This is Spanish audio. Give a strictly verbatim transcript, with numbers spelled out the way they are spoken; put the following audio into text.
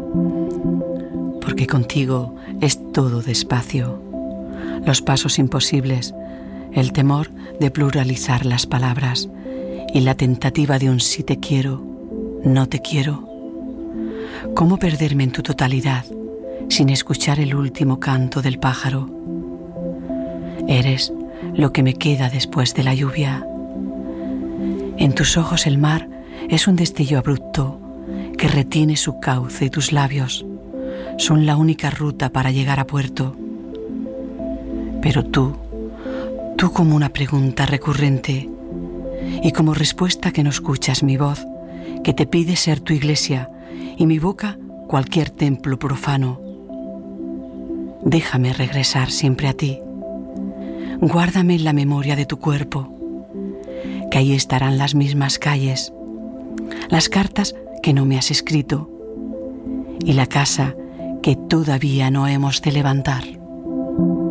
Porque contigo es todo despacio, los pasos imposibles, el temor de pluralizar las palabras y la tentativa de un sí te quiero, no te quiero. ¿Cómo perderme en tu totalidad sin escuchar el último canto del pájaro? Eres lo que me queda después de la lluvia. En tus ojos el mar es un destello abrupto que retiene su cauce y tus labios son la única ruta para llegar a puerto. Pero tú, tú como una pregunta recurrente y como respuesta que no escuchas mi voz, que te pide ser tu iglesia y mi boca cualquier templo profano. Déjame regresar siempre a ti. Guárdame en la memoria de tu cuerpo, que ahí estarán las mismas calles, las cartas que no me has escrito y la casa que todavía no hemos de levantar.